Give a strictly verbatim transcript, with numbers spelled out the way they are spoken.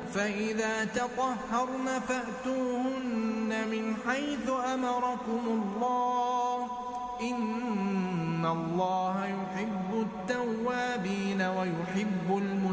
فإذا تطهرن فأتوهن من حيث أمركم الله إن الله يحب التوابين ويحب المتطهرين